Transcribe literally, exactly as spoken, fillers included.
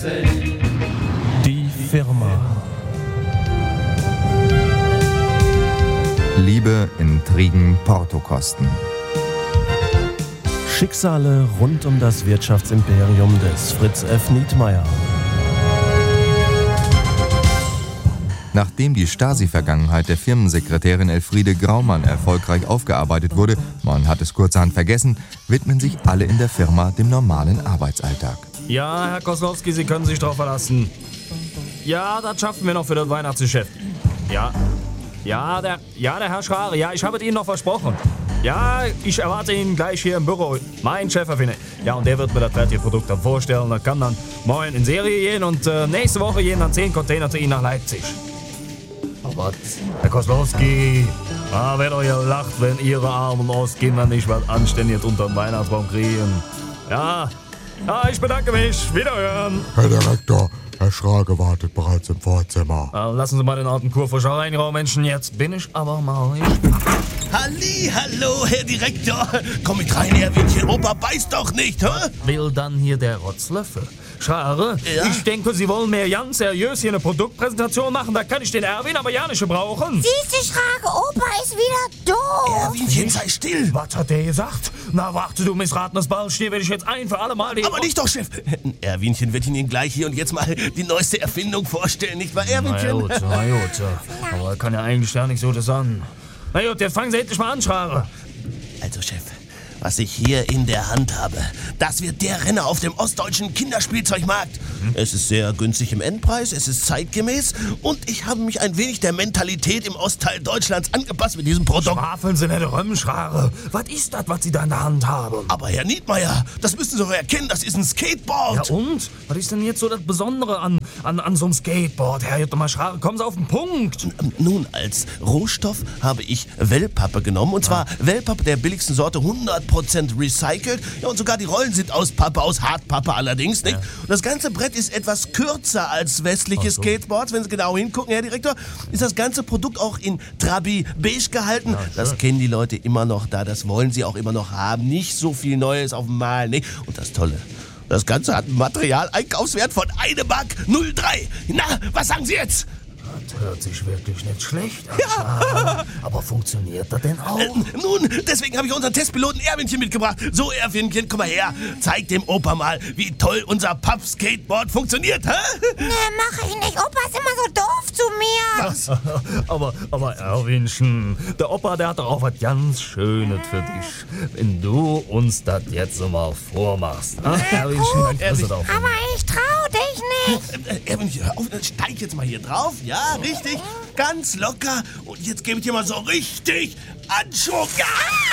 Die Firma. Liebe, Intrigen, Portokosten. Schicksale rund um das Wirtschaftsimperium des Fritz F. Nietmeyer. Nachdem die Stasi-Vergangenheit der Firmensekretärin Elfriede Graumann erfolgreich aufgearbeitet wurde, man hat es kurzerhand vergessen, widmen sich alle in der Firma dem normalen Arbeitsalltag. Ja, Herr Koslowski, Sie können sich drauf verlassen. Ja, das schaffen wir noch für das Weihnachtsgeschäft. Ja, ja, der, ja, der Herr Schrare, ja, ich habe es Ihnen noch versprochen. Ja, ich erwarte ihn gleich hier im Büro. Mein Chef erfindet. Ja, und der wird mir das fertige Produkt dann vorstellen. Das kann dann morgen in Serie gehen und äh, nächste Woche gehen dann zehn Container zu Ihnen nach Leipzig. Aber Herr Koslowski, ah, wer doch ihr lacht, wenn Ihre armen Ostkinder nicht was Anständiges unter dem Weihnachtsbaum kriegen. Ja, ja, ich bedanke mich. Wiederhören. Herr Direktor, Herr Schrage wartet bereits im Vorzimmer. Ja, lassen Sie mal den alten Kurfürst rein, Menschen. Jetzt bin ich aber mal gespannt. Halli, hallo, Herr Direktor. Komm mit rein, Erwinchen. Opa beißt doch nicht, hä? Will dann hier der Rotzlöffel? Schrare, Ja? ich denke, Sie wollen mir ganz seriös hier eine Produktpräsentation machen. Da kann ich den Erwin aber ja nicht gebrauchen. Siehste, Schrage, Opa ist wieder doof. Erwinchen, sei still. Was hat der gesagt? Na warte, du missratenes Ballstier, will ich jetzt ein für alle Mal die... Aber nicht doch, Chef. Erwinchen wird Ihnen gleich hier und jetzt mal die neueste Erfindung vorstellen, nicht wahr, Na Erwinchen? gut, na gut. Aber kann ja eigentlich gar nicht so das an. Na gut, jetzt fangen Sie endlich mal an, Schrare. Also, Chef, was ich hier in der Hand habe, das wird der Renner auf dem ostdeutschen Kinderspielzeugmarkt. Hm? Es ist sehr günstig im Endpreis, es ist zeitgemäß und ich habe mich ein wenig der Mentalität im Ostteil Deutschlands angepasst mit diesem Produkt. Schwafeln Sie nicht rum, Schrare. Was ist das, was Sie da in der Hand haben? Aber Herr Nietmeyer, das müssen Sie doch erkennen, das ist ein Skateboard. Ja und? Was ist denn jetzt so das Besondere an, an, an so einem Skateboard? Herr Juttermann, Schrare, kommen Sie auf den Punkt. Nun, als Rohstoff habe ich Wellpappe genommen. Und zwar Wellpappe der billigsten Sorte, hundert Prozent recycelt. Ja, und sogar die Rollen sind aus Pappe, aus Hartpappe allerdings, nicht? Und das ganze Brett ist etwas kürzer als westliche so. Skateboards. Wenn Sie genau hingucken, Herr Direktor, ist das ganze Produkt auch in Trabi beige gehalten. Das kennen die Leute immer noch da. Das wollen sie auch immer noch haben. Nicht so viel Neues auf dem Mal, nicht? Und das Tolle, das Ganze hat einen Materialeinkaufswert von eine Mark null drei. Na, was sagen Sie jetzt? Das hört sich wirklich nicht schlecht an. Ja. Aber funktioniert das denn auch? Äh, nun, deswegen habe ich unseren Testpiloten Erwinchen mitgebracht. So, Erwinchen, komm mal her. Zeig dem Opa mal, wie toll unser Papp-Skateboard funktioniert, hä? Ne, mach ich nicht. Opa ist immer so doof zu mir. Was? aber, aber Erwinchen, der Opa, der hat doch auch was ganz Schönes für dich. Wenn du uns das jetzt so mal vormachst. Ah, Erwinchen, dann kriegst du doch. Aber ich trau dich nicht. Äh, Erwinchen, hör auf, dann steig jetzt mal hier drauf. Ja, richtig. Ganz locker. Und jetzt gebe ich dir mal so richtig Anschwung. Ja!